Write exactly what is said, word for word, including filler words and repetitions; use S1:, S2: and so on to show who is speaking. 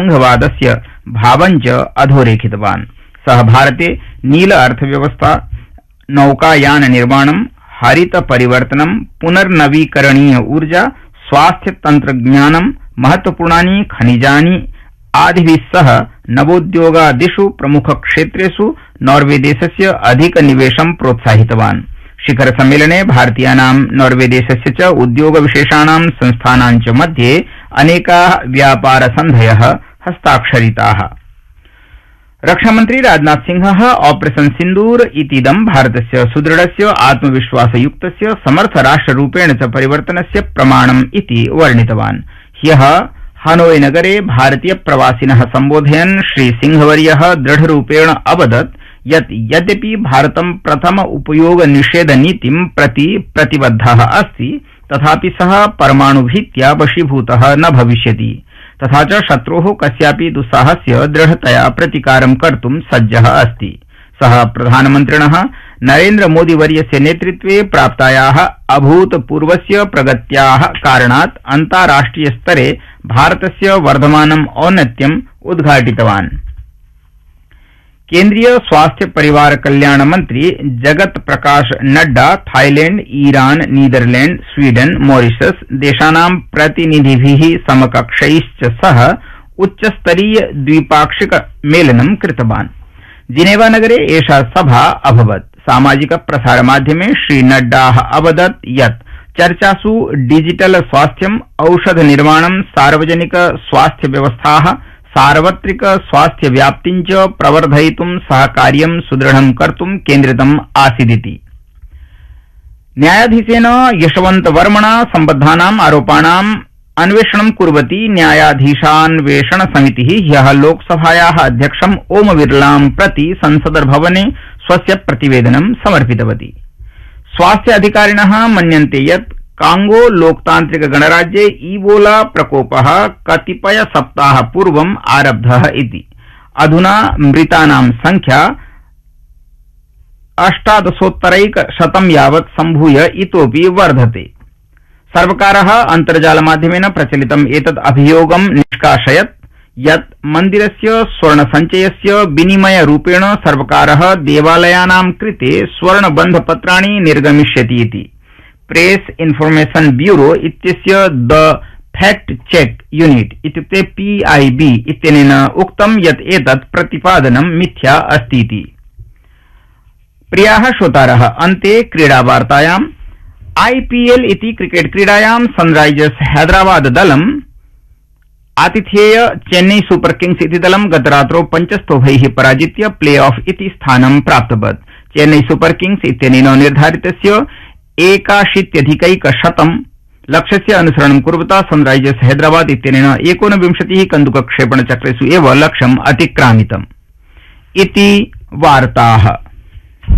S1: संघवादस्य भावं च अधोरेखितवान्। सः भारते नील अर्थव्यवस्था, नौकायान निर्माणं, हरित परिवर्तनं, पुनर्नवीकरणीय ऊर्जा, स्वास्थ्य तंत्रज्ञानं, महत्वपूर्णानि खनिजानि आदिभिः सह नवोद्योगादिषु प्रमुखक्षेत्रेषु नॉर्वेदेशस्य अधिकनिवेशं प्रोत्साहितवान्। शिखर सम्मेलने भारतीयानां नॉर्वेदेशस्य च उद्योगविशेषाणां संस्थानां च मध्ये अनेकाः व्यापारसन्धयः हस्ताक्षरिताः। रक्षामन्त्री राजनाथ सिंहः ऑपरेशन सिन्दूर इतीदं भारतस्य सुदृढस्य आत्मविश्वासयुक्तस्य समर्थराष्ट्ररूपेण च परिवर्तनस्य प्रमाणम् इति वर्णितवान्। ह्यः हनोई नगरे भारतीय प्रवासिनः सम्बोधयन् श्री सिंहवर्यः दृढरूपेण अवदत् यत् यद्यपि भारतं प्रथम उपयोग निषेध नीतिं प्रति प्रतिबद्धः अस्ति, तथापि सः परमाणुभीत्या वशीभूतः न भविष्यति, तथा च शत्रोः कस्यापि दुस्साहस्य दृढतया प्रतिकारं कर्तुं सज्जः अस्ति। सः प्रधानमन्त्रिणः नरेन्द्र मोदी वर्यस्य नेतृत्वे प्राप्तायाः अभूतपूर्वस्य प्रगत्याः कारणात् अन्ताराष्ट्रिय स्तरे भारतस्य वर्धमानम् औन्नत्यम् उद्घाटितवान्। केन्द्रीय स्वास्थ्य परिवार कल्याण मंत्री Jagat Prakash Nadda Thailand, Iran, Netherlands, Sweden, Mauritius देशानां प्रतिनिधिभिः समकक्षैश्च सह उच्चस्तरीय द्विपाक्षिक मेलनं कृतवान्। जिनेवा नगरे एषा सभा अभवत्। सामाजिक प्रसार माध्यमे श्री नड्डा अवदत् यत् चर्चासु डिजिटल स्वास्थ्यम्, औषध निर्माणं, सार्वजनिक स्वास्थ्य व्यवस्थाः, सार्वत्रिक स्वास्थ्य व्याप्तिं च प्रवर्धयितुं सहकार्यं सुदृढं कर्तुं केन्द्रितम् आसीदिति। न्यायाधीशेन यशवन्त वर्मणा सम्बद्धानाम् आरोपाणाम् अन्वेषणं कुर्वती न्यायाधीशान्वेषण समितिः ह्यः लोकसभायाः अध्यक्षम् ओम बिरलां प्रति संसदर्भवने स्वस्य प्रतिवेदनं समर्पितवती। स्वास्थ्य अधिकारिणः मन्यन्ते यत् कांगो लोकतांत्रिक गणराज्ये ईबोला प्रकोपः कतिपय सप्ताह पूर्वम् आरब्धः इति। अधुना मृतानां संख्या अष्टादशोत्तरैकशतं यावत् सम्भूय इतोपि वर्धते। सर्वकारः अन्तर्जालमाध्यमेन प्रचलितम् एतद् अभियोगं निष्कासयत् यत् मन्दिरस्य स्वर्णसञ्चयस्य विनिमयरूपेण सर्वकारः देवालयानां कृते स्वर्णबन्धपत्राणि निर्गमिष्यति इति। प्रेस इन्फॉर्मेशन ब्यूरो इत्यस्य द फैक्ट चेक यूनिट इत्युक्ते पीआईबी इत्यनेन उक्तं यत् एतत् प्रतिपादनं मिथ्या अस्ति इति। प्रियाः श्रोतारः, अन्ते क्रीडावार्तायाम् आईपीएल इति क्रिकेट क्रीडायां सनराइजर्स हैदराबाद दलम् आतिथेय चेन्नई सुपर किंग्स इति दलं गतरात्रौ पञ्चस्तोभैः पराजित्य प्ले ऑफ इति स्थानं प्राप्तवत्। चेन्नई सुपर किंग्स इत्यनेन निर्धारितस्य एकाशीत्यधिकैकशतं लक्ष्यस्य अनुसरणं कुर्वता सनराइजर्स हैदराबाद इत्यनेन एकोनविंशतिः कन्दुकक्षेपणचक्रेषु एव लक्ष्यम् अतिक्रामितम् इति वार्ताः।